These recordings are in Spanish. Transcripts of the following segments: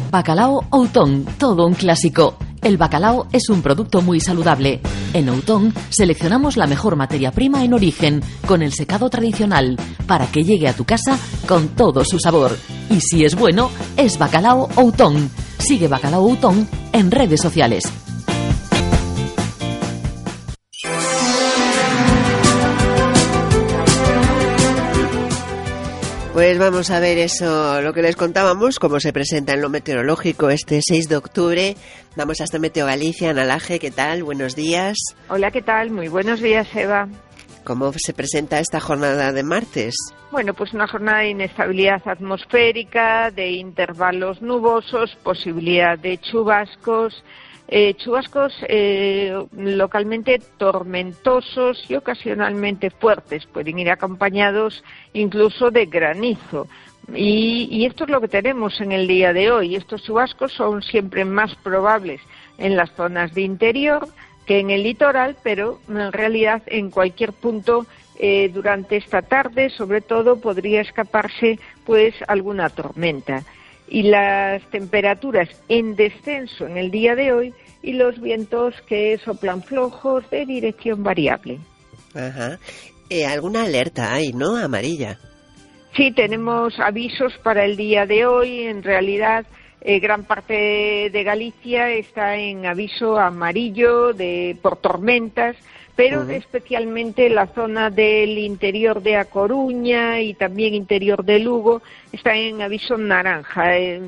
Bacalao Outón, todo un clásico. El bacalao es un producto muy saludable. En Outón seleccionamos la mejor materia prima en origen, con el secado tradicional, para que llegue a tu casa con todo su sabor. Y si es bueno, es Bacalao Outón. Sigue Bacalao Outón en redes sociales. Pues vamos a ver eso, lo que les contábamos, cómo se presenta en lo meteorológico este 6 de octubre. Vamos hasta Meteo Galicia, Ana Laje, ¿qué tal? Buenos días. Hola, ¿qué tal? Muy buenos días, Eva. ¿Cómo se presenta esta jornada de martes? Bueno, pues una jornada de inestabilidad atmosférica, de intervalos nubosos, posibilidad de chubascos, localmente tormentosos y ocasionalmente fuertes. Pueden ir acompañados incluso de granizo. Y esto es lo que tenemos en el día de hoy. Estos chubascos son siempre más probables en las zonas de interior que en el litoral, pero en realidad en cualquier punto durante esta tarde, sobre todo, podría escaparse pues alguna tormenta. Y las temperaturas en descenso en el día de hoy y los vientos que soplan flojos de dirección variable. Ajá. ¿Alguna alerta hay, no? Amarilla. Sí, tenemos avisos para el día de hoy. En realidad, gran parte de Galicia está en aviso amarillo por tormentas, pero especialmente la zona del interior de A Coruña y también interior de Lugo está en aviso naranja.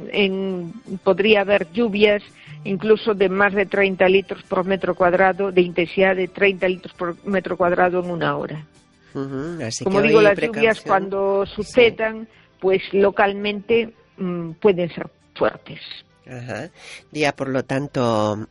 Podría haber lluvias incluso de más de 30 litros por metro cuadrado, de intensidad de 30 litros por metro cuadrado en una hora. Así como que digo, las precaución. lluvias cuando sucedan, pues localmente pueden ser fuertes. Ajá. Día, por lo tanto,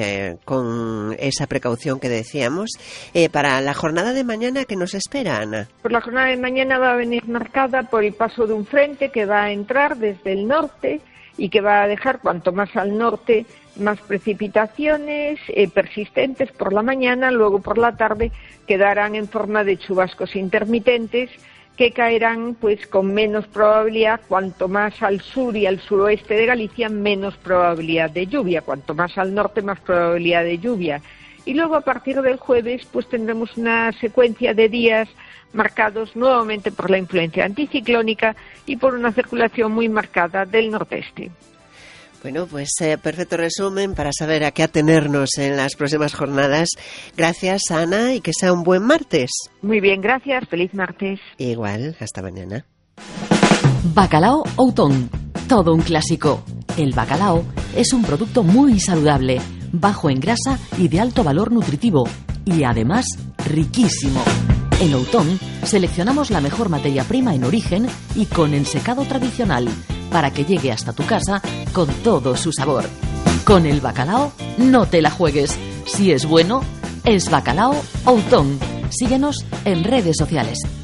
con esa precaución que decíamos. Para la jornada de mañana, ¿qué nos espera, Ana? Pues la jornada de mañana va a venir marcada por el paso de un frente que va a entrar desde el norte y que va a dejar, cuanto más al norte, más precipitaciones persistentes por la mañana, luego por la tarde quedarán en forma de chubascos intermitentes que caerán pues con menos probabilidad. Cuanto más al sur y al suroeste de Galicia, menos probabilidad de lluvia, cuanto más al norte, más probabilidad de lluvia. Y luego a partir del jueves pues tendremos una secuencia de días marcados nuevamente por la influencia anticiclónica y por una circulación muy marcada del nordeste. Bueno, pues perfecto resumen para saber a qué atenernos en las próximas jornadas. Gracias, Ana, y que sea un buen martes. Muy bien, gracias. Feliz martes. Igual, hasta mañana. Bacalao Outón, todo un clásico. El bacalao es un producto muy saludable, bajo en grasa y de alto valor nutritivo, y además riquísimo. En Outón seleccionamos la mejor materia prima en origen y con el secado tradicional, para que llegue hasta tu casa con todo su sabor. Con el bacalao no te la juegues. Si es bueno, es Bacalao Outón. Síguenos en redes sociales.